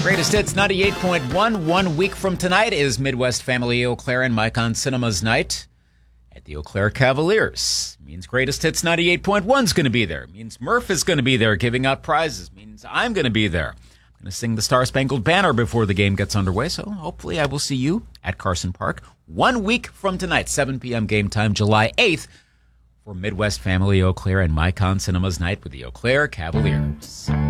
Greatest Hits 98.1. 1 week from tonight is Midwest Family Eau Claire and Mike on Cinema's night at the Eau Claire Cavaliers. Means Greatest Hits 98.1 is going to be there. Means Murph is going to be there giving out prizes. Means I'm going to be there. I'm going to sing the Star Spangled Banner before the game gets underway. So hopefully I will see you at Carson Park 1 week from tonight, 7 p.m. game time, July 8th, for Midwest Family Eau Claire and Mike on Cinema's night with the Eau Claire Cavaliers.